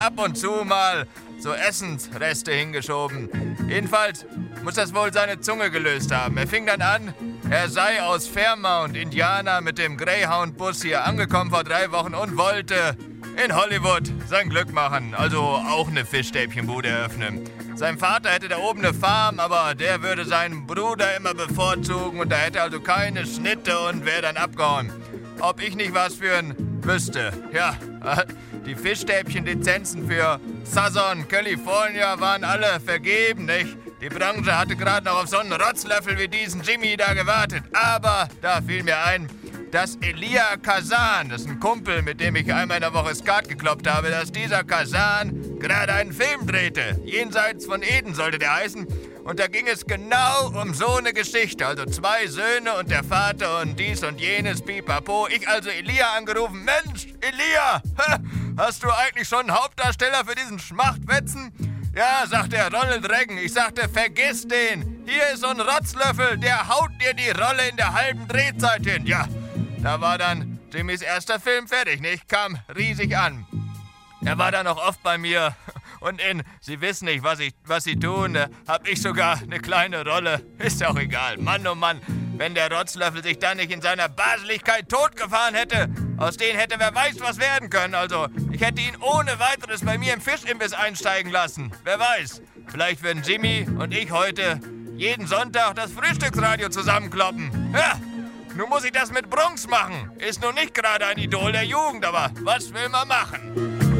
ab und zu mal so Essensreste hingeschoben. Jedenfalls muss das wohl seine Zunge gelöst haben. Er fing dann an, er sei aus Fairmount, Indiana, mit dem Greyhound-Bus hier angekommen vor 3 Wochen und wollte in Hollywood sein Glück machen, also auch eine Fischstäbchenbude eröffnen. Sein Vater hätte da oben eine Farm, aber der würde seinen Bruder immer bevorzugen und da hätte also keine Schnitte und wäre dann abgehauen. Ob ich nicht was für ein wüsste. Ja, die Fischstäbchen-Lizenzen für Southern California waren alle vergeben, nicht? Die Branche hatte gerade noch auf so einen Rotzlöffel wie diesen Jimmy da gewartet. Aber da fiel mir ein, dass Elia Kazan, das ist ein Kumpel, mit dem ich einmal in der Woche Skat gekloppt habe, dass dieser Kazan gerade einen Film drehte. Jenseits von Eden sollte der heißen. Und da ging es genau um so eine Geschichte. Also 2 Söhne und der Vater und dies und jenes, pipapo. Ich also Elia angerufen. Mensch, Elia, hast du eigentlich schon einen Hauptdarsteller für diesen Schmachtwetzen? Ja, sagt der Ronald Reagan. Ich sagte, vergiss den. Hier ist so ein Rotzlöffel, der haut dir die Rolle in der halben Drehzeit hin. Ja, da war dann Jimmys erster Film fertig, nicht? Kam riesig an. Er war dann noch oft bei mir. Und in Sie wissen nicht, was Sie tun, hab ich sogar eine kleine Rolle. Ist auch egal. Mann, oh Mann, wenn der Rotzlöffel sich dann nicht in seiner Baseligkeit totgefahren hätte, aus denen hätte wer weiß was werden können. Also, ich hätte ihn ohne weiteres bei mir im Fischimbiss einsteigen lassen. Wer weiß, vielleicht würden Jimmy und ich heute jeden Sonntag das Frühstücksradio zusammenkloppen. Ja, nun muss ich das mit Bronx machen. Ist nun nicht gerade ein Idol der Jugend, aber was will man machen?